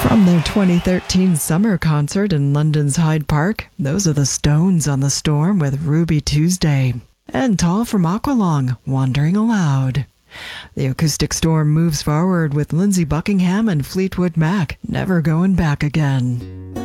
From their 2013 summer concert in London's Hyde Park, those are the Stones on the Storm with Ruby Tuesday. And Tall from Aqualung, Wandering Aloud. The Acoustic Storm moves forward with Lindsey Buckingham and Fleetwood Mac, Never Going Back Again.